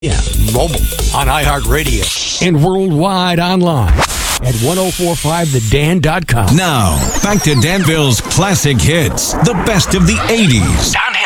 Yeah, mobile, on iHeartRadio, and worldwide online at 1045thedan.com. Now, back to Danville's classic hits, the best of the 80s. Don